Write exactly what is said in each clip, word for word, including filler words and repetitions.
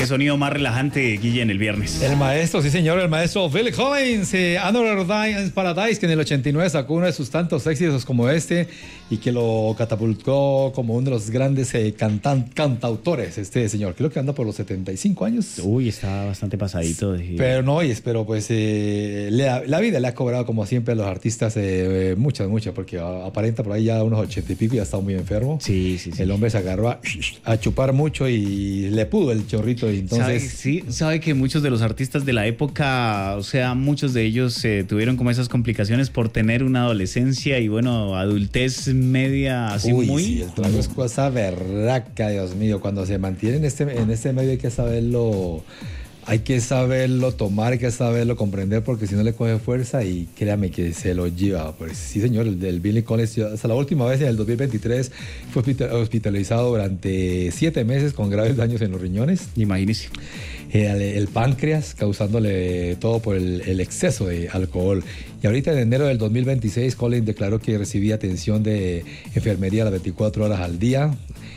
qué sonido más relajante, Guille, en el viernes. El maestro, sí señor, el maestro Phil Collins, eh, Another Day in Paradise, que en el ochenta y nueve sacó uno de sus tantos éxitos como este y que lo catapultó como uno de los grandes eh, cantan, cantautores, este señor. Creo que anda por los setenta y cinco años. Uy, está bastante pasadito. De... Pero no, y espero, pues, eh, le, la vida le ha cobrado como siempre a los artistas eh, eh, muchas, muchas, porque aparenta por ahí ya unos ochenta y pico y ya está muy enfermo. Sí, sí, sí. El hombre se agarró a, a chupar mucho y le pudo el chorrito y entonces... ¿Sabe? Sí, sabe que muchos de los artistas de la época, o sea, muchos de ellos eh, tuvieron como esas complicaciones por tener una adolescencia y, bueno, adultez media así. Uy, muy... sí, el trago es cosa berraca, Dios mío. Cuando se mantiene en este, en este medio hay que saberlo... Hay que saberlo tomar, hay que saberlo comprender, porque si no le coge fuerza y créame que se lo lleva. Pues sí, señor, el del Billy Collins, hasta la última vez en el dos mil veintitrés fue hospitalizado durante siete meses con graves daños en los riñones. Imagínese. El, el páncreas, causándole todo por el, el exceso de alcohol. Y ahorita en enero del dos mil veintiséis, Collins declaró que recibía atención de enfermería a las veinticuatro horas al día.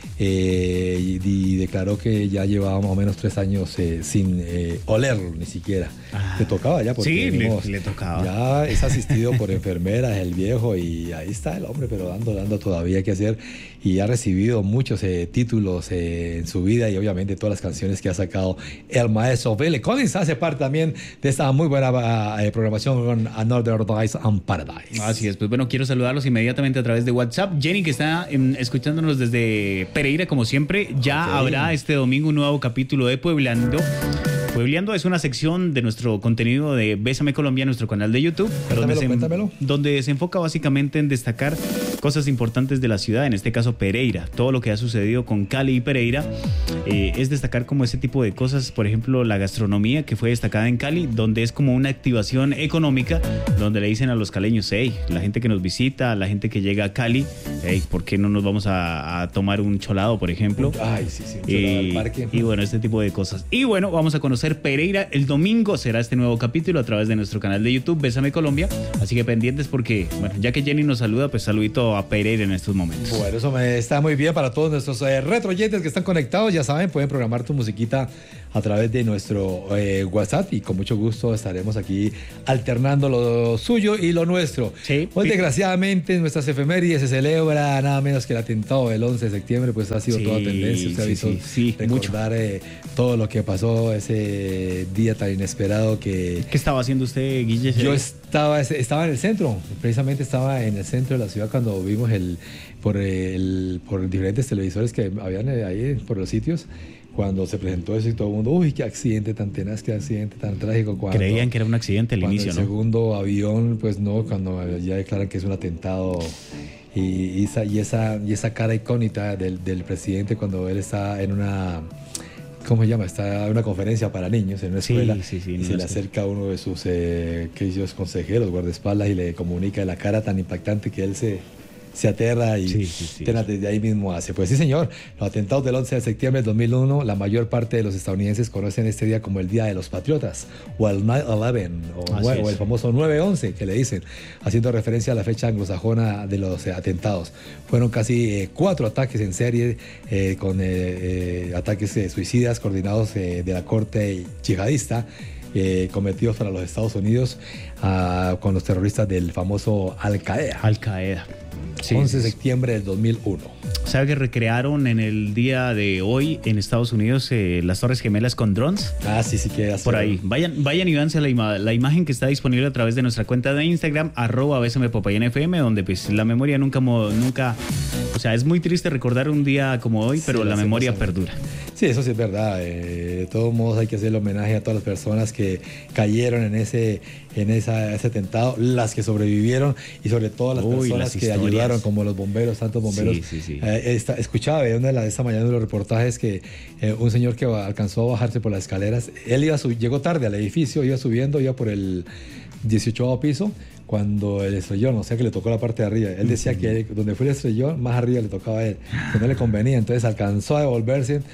Eh, y, y declaró que ya llevaba más o menos tres años eh, sin eh, olerlo ni siquiera. Ah, le tocaba ya, porque sí, digamos, le, le tocaba. Ya es asistido por enfermeras, el viejo, y ahí está el hombre, pero dando, dando todavía que hacer. Y ha recibido muchos eh, títulos eh, en su vida y obviamente todas las canciones que ha sacado el maestro Billy Collins hace parte también de esta muy buena eh, programación con Another Day in Paradise. Así es, pues bueno, quiero saludarlos inmediatamente a través de WhatsApp. Jenny, que está eh, escuchándonos desde Pereira, como siempre, ya okay. Habrá este domingo un nuevo capítulo de Puebleando. Puebleando es una sección de nuestro contenido de Bésame Colombia, nuestro canal de YouTube, cuéntamelo, donde, se, cuéntamelo. donde se enfoca básicamente en destacar cosas importantes de la ciudad, en este caso Pereira. Todo lo que ha sucedido con Cali y Pereira eh, es destacar como ese tipo de cosas, por ejemplo, la gastronomía que fue destacada en Cali, donde es como una activación económica, donde le dicen a los caleños, hey, la gente que nos visita, la gente que llega a Cali, hey, ¿por qué no nos vamos a, a tomar un cholado, por ejemplo? Ay, sí, sí, un cholado y, al parque. Y bueno, este tipo de cosas. Y bueno, vamos a conocer Pereira. El domingo será este nuevo capítulo a través de nuestro canal de YouTube, Bésame Colombia. Así que pendientes porque, bueno, ya que Jenny nos saluda, pues saludito a Pereira en estos momentos. Bueno, eso me está muy bien para todos nuestros eh, retroyentes que están conectados. Ya saben, pueden programar tu musiquita a través de nuestro eh, WhatsApp y con mucho gusto estaremos aquí alternando lo suyo y lo nuestro. Sí. Hoy, desgraciadamente, en nuestras efemérides se celebra nada menos que el atentado del once de septiembre, pues ha sido sí, toda tendencia. Usted ha visto sí, sí, recordar eh, todo lo que pasó ese día tan inesperado que... ¿Qué estaba haciendo usted, Guille? Yo estaba, estaba en el centro, precisamente estaba en el centro de la ciudad cuando vimos el por, el, por diferentes televisores que habían ahí por los sitios. Cuando se presentó eso y todo el mundo, uy, qué accidente tan tenaz, qué accidente tan trágico. Cuando, creían que era un accidente al inicio, el ¿no? El segundo avión, pues no, cuando ya declaran que es un atentado. Y, y, esa, y, esa, y esa cara icónica del, del presidente cuando él está en una... ¿Cómo se llama? Está en una conferencia para niños en una escuela. Sí, sí, sí, y no se le sé. acerca a uno de sus eh, queridos consejeros, guardaespaldas, y le comunica la cara tan impactante que él se... se aterra y sí, sí, sí. desde ahí mismo hace. Pues sí, señor, los atentados del once de septiembre del dos mil uno, la mayor parte de los estadounidenses conocen este día como el Día de los Patriotas, o el nueve once, o, o el famoso nueve once, que le dicen, haciendo referencia a la fecha anglosajona de los eh, atentados. Fueron casi eh, cuatro ataques en serie, eh, con eh, eh, ataques eh, suicidas coordinados eh, de la corte yihadista, Eh, cometidos para los Estados Unidos uh, con los terroristas del famoso Al-Qaeda. Al-Qaeda. Sí, once de sí. septiembre del dos mil uno. ¿Sabe que recrearon en el día de hoy en Estados Unidos eh, las Torres Gemelas con drones? Ah, sí, sí que por ahí. Vayan, vayan y véanse la, ima la imagen que está disponible a través de nuestra cuenta de Instagram, arroba bsmpopayinfm, donde pues la memoria nunca, nunca, o sea, es muy triste recordar un día como hoy, pero sí, la memoria perdura. Sí, eso sí es verdad. Eh, de todos modos hay que hacerle homenaje a todas las personas que cayeron en ese, en esa, ese atentado, las que sobrevivieron y sobre todo las Uy, personas las que historias. ayudaron, como los bomberos, tantos bomberos. Sí, sí, sí. Eh, esta, escuchaba de una de las esta mañana de los reportajes que eh, un señor que alcanzó a bajarse por las escaleras, él iba sub, llegó tarde al edificio, iba subiendo, iba por el dieciocho piso, cuando el estrellón, o sea que le tocó la parte de arriba. Él decía que donde fue el estrellón, más arriba le tocaba a él, que no le convenía, entonces alcanzó a devolverse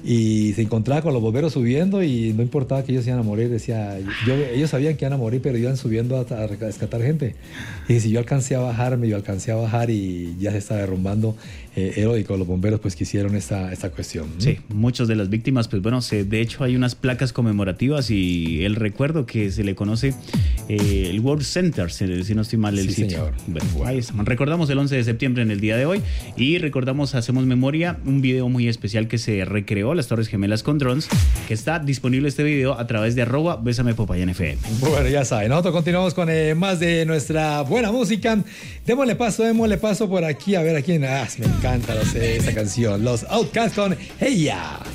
y se encontraba con los bomberos subiendo y no importaba que ellos iban a morir, decía, yo, ellos sabían que iban a morir, pero iban subiendo a, a rescatar gente. Y si yo alcancé a bajarme, yo alcancé a bajar y ya se estaba derrumbando, eh, heroico, los bomberos pues quisieron esta, esta cuestión. Sí, muchas de las víctimas, pues bueno, se, de hecho hay unas placas conmemorativas y el recuerdo que se le conoce eh, el World Center, si no estoy mal el sí, sitio. Señor. Bueno, bueno. Ahí estamos. Recordamos el once de septiembre en el día de hoy y recordamos, hacemos memoria, un video muy especial que se recreó, las Torres Gemelas con drones, que está disponible este video a través de arroba Bésame Popayán F M. Bueno, ya saben, nosotros continuamos con eh, más de nuestra buena música. Démosle paso, démosle paso por aquí, a ver a quién. Ah, me encanta no sé, esa canción. Los Outcasts con Hey Ya.